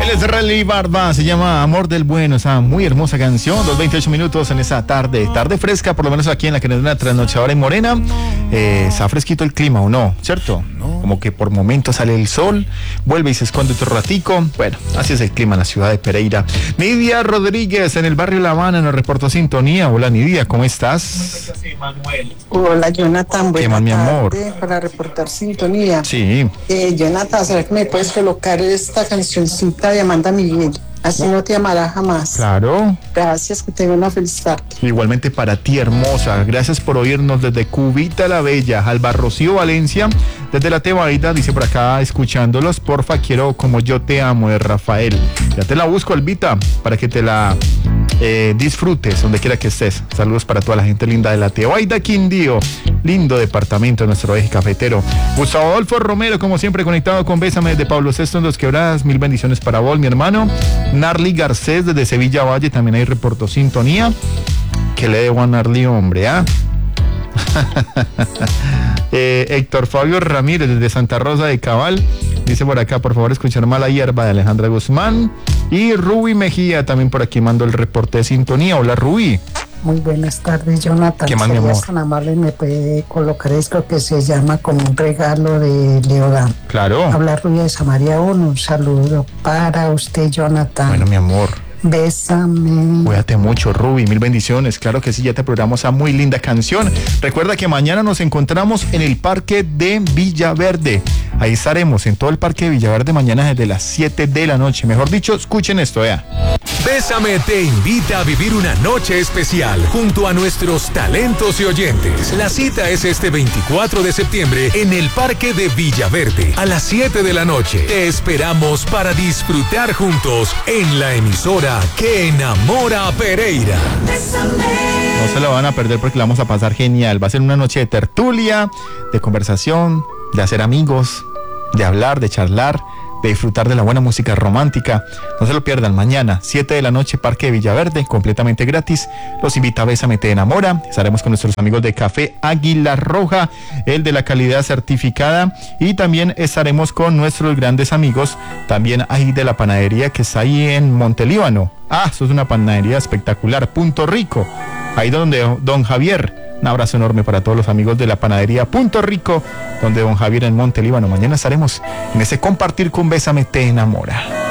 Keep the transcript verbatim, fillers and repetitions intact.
Él es Relly Barba, se llama Amor del Bueno, esa muy hermosa canción, dos veintiocho minutos en esa tarde, tarde fresca, por lo menos aquí en la Querendona Trasnochadora en Morena. Eh, está fresquito el clima, ¿o no? ¿Cierto? Como que por momentos sale el sol, vuelve y se esconde otro ratico. Bueno, así es el clima en la ciudad de Pereira. Nidia Rodríguez en el barrio La Habana nos reportó sintonía. Hola Nidia, ¿cómo estás? Hola Jonathan, buenas tardes. Mi amor? Para reportar sintonía. Sí. Eh, Jonathan, ¿será que me puedes colocar esta cancioncita de Amanda Miguel? Así no te amará jamás. Claro. Gracias, que tenga una feliz tarde. Igualmente para ti, hermosa. Gracias por oírnos desde Cubita la Bella, Alba Rocío Valencia, desde la Tebaida, dice por acá, escuchándolos, porfa, quiero Como Yo Te Amo, de Rafael. Ya te la busco, Albita, para que te la eh, disfrutes donde quiera que estés. Saludos para toda la gente linda de la Tebaida, Quindío. Lindo departamento de nuestro eje cafetero. Gustavo Adolfo Romero, como siempre, conectado con Bésame desde Pablo sexto en Dos Quebradas. Mil bendiciones para vos, mi hermano. Narly Garcés desde Sevilla Valle, también hay reportó sintonía. Que le debo a Narly, hombre, ¿ah? eh, Héctor Fabio Ramírez desde Santa Rosa de Cabal dice por acá, por favor escuchar Mala Hierba de Alejandra Guzmán. Y Ruby Mejía también por aquí mando el reporte de sintonía. Hola Ruby. Muy buenas tardes, Jonathan. ¿Qué más, mi amor? Tan amable, me puede colocar esto que se llama Como un regalo de Leodán. Claro. Habla Rubia de Samaria uno. Un saludo para usted, Jonathan. Bueno, mi amor. Bésame. Cuídate mucho, Ruby, mil bendiciones. Claro que sí, ya te programamos esa muy linda canción. Recuerda que mañana nos encontramos en el Parque de Villaverde. Ahí estaremos en todo el Parque de Villaverde mañana desde las siete de la noche. Mejor dicho, escuchen esto, vea. Bésame te invita a vivir una noche especial junto a nuestros talentos y oyentes. La cita es este veinticuatro de septiembre en el Parque de Villaverde a las siete de la noche. Te esperamos para disfrutar juntos en la emisora que enamora a Pereira. No se lo van a perder porque la vamos a pasar genial. Va a ser una noche de tertulia, de conversación, de hacer amigos, de hablar, de charlar, de disfrutar de la buena música romántica. No se lo pierdan, mañana, siete de la noche, Parque de Villaverde, completamente gratis. Los invita a Bésame te enamora. Estaremos con nuestros amigos de Café Águila Roja, el de la calidad certificada. Y también estaremos con nuestros grandes amigos, también ahí de la panadería que está ahí en Montelíbano. Ah, eso es una panadería espectacular, Punto Rico. Ahí donde don Javier. Un abrazo enorme para todos los amigos de la panadería Punto Rico, donde don Javier en Montelíbano. Mañana estaremos en ese compartir con Bésame te enamora.